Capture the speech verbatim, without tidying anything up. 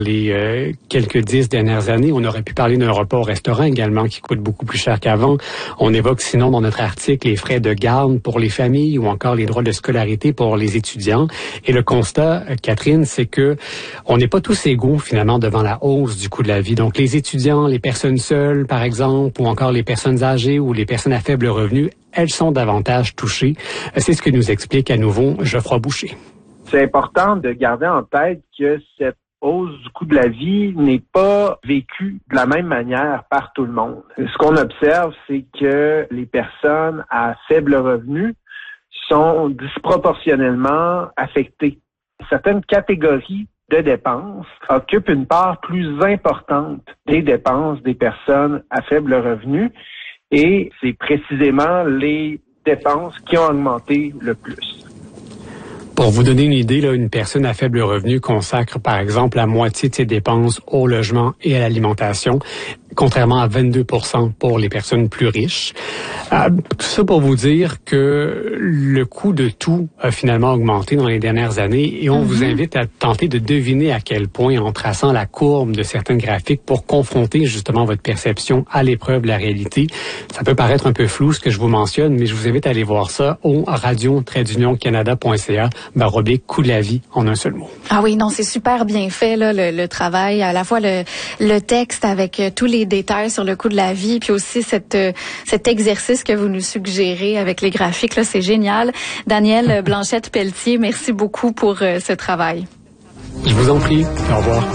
Les euh, quelques dix dernières années, on aurait pu parler d'un repas au restaurant également qui coûte beaucoup plus cher qu'avant. On évoque sinon dans notre article les frais de garde pour les familles ou encore les droits de scolarité pour les étudiants. Et le constat, Catherine, c'est que on n'est pas tous égaux finalement devant la hausse du coût de la vie. Donc les étudiants, les personnes seules par exemple, ou encore les personnes âgées ou les personnes à faible revenu, elles sont davantage touchées. C'est ce que nous explique à nouveau Geoffroy Boucher. C'est important de garder en tête que cette hausse du coût de la vie n'est pas vécue de la même manière par tout le monde. Ce qu'on observe, c'est que les personnes à faible revenu sont disproportionnellement affectées. Certaines catégories de dépenses occupent une part plus importante des dépenses des personnes à faible revenu et c'est précisément les dépenses qui ont augmenté le plus. Pour vous donner une idée, là, une personne à faible revenu consacre par exemple la moitié de ses dépenses au logement et à l'alimentation, contrairement à vingt-deux pour cent pour les personnes plus riches. Euh, tout ça pour vous dire que le coût de tout a finalement augmenté dans les dernières années et on mm-hmm. vous invite à tenter de deviner à quel point en traçant la courbe de certains graphiques pour confronter justement votre perception à l'épreuve de la réalité. Ça peut paraître un peu flou ce que je vous mentionne, mais je vous invite à aller voir ça au radio tiret union canada point c a baroblique coût de la vie en un seul mot. Ah oui, non, c'est super bien fait là, le, le travail, à la fois le, le texte avec euh, tous les détails sur le coût de la vie, puis aussi cette, euh, cet exercice que vous nous suggérez avec les graphiques, là, c'est génial. Daniel Blanchette-Pelletier, merci beaucoup pour euh, ce travail. Je vous en prie. Au revoir.